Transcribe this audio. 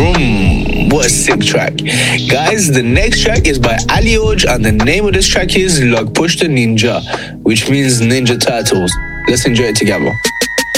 vroom. What a sick track. Guys, the next track is by Ali Oj and the name of this track is Log Push the Ninja, which means Ninja Turtles. Let's enjoy it together.